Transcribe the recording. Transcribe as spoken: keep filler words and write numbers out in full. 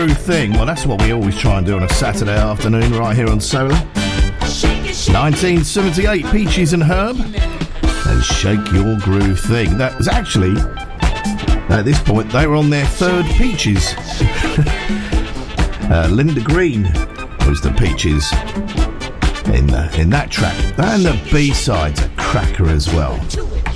thing. Well, that's what we always try and do on a Saturday afternoon right here on Solar. nineteen seventy-eight, Peaches and Herb and Shake Your Groove Thing. That was actually, at this point, they were on their third Peaches. uh, Linda Green was the Peaches in, the, in that track. And the B-side's a cracker as well.